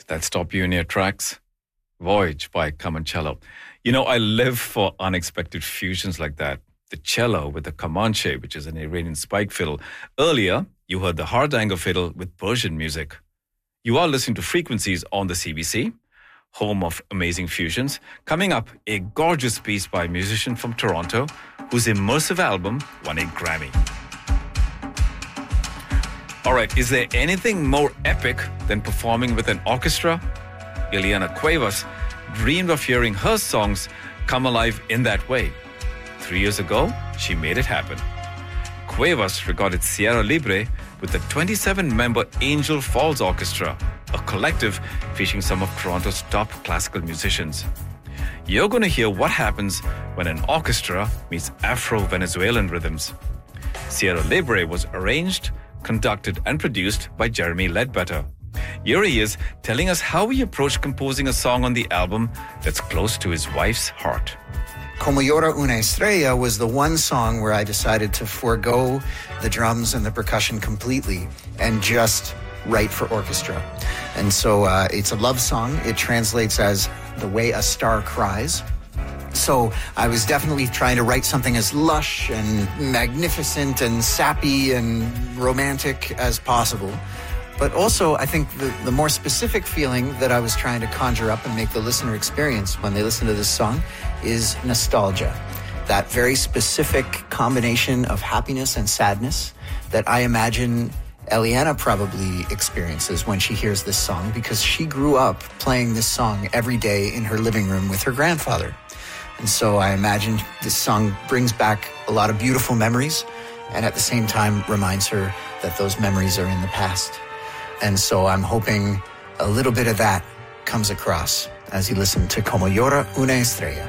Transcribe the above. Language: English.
Did that stop you in your tracks? Voyage by Camoncello. You know, I live for unexpected fusions like that. The cello with the Comanche, which is an Iranian spike fiddle. Earlier, you heard the Hardanger fiddle with Persian music. You are listening to Frequencies on the CBC, home of amazing fusions. Coming up, a gorgeous piece by a musician from Toronto whose immersive album won a Grammy. All right, is there anything more epic than performing with an orchestra? Ileana Cuevas dreamed of hearing her songs come alive in that way. 3 years ago, she made it happen. Cuevas recorded Sierra Libre with the 27-member Angel Falls Orchestra, a collective featuring some of Toronto's top classical musicians. You're going to hear what happens when an orchestra meets Afro-Venezuelan rhythms. Sierra Libre was arranged, conducted and produced by Jeremy Ledbetter. Here he is telling us how he approached composing a song on the album that's close to his wife's heart. Como Llora una Estrella was the one song where I decided to forego the drums and the percussion completely and just write for orchestra. And so it's a love song. It translates as The Way a Star Cries. So I was definitely trying to write something as lush and magnificent and sappy and romantic as possible. But also, I think the more specific feeling that I was trying to conjure up and make the listener experience when they listen to this song is nostalgia. That very specific combination of happiness and sadness that I imagine Ileana probably experiences when she hears this song, because she grew up playing this song every day in her living room with her grandfather. And so I imagine this song brings back a lot of beautiful memories and at the same time reminds her that those memories are in the past. And so I'm hoping a little bit of that comes across as you listen to Como Llora una Estrella.